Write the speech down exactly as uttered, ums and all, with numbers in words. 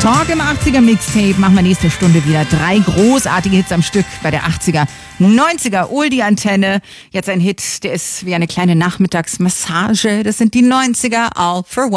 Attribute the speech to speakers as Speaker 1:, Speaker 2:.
Speaker 1: Talk im achtziger Mixtape machen wir nächste Stunde wieder. Drei großartige Hits am Stück bei der achtziger, neunziger Oldie-Antenne. Jetzt ein Hit, der ist wie eine kleine Nachmittagsmassage. Das sind die neunziger, All for One.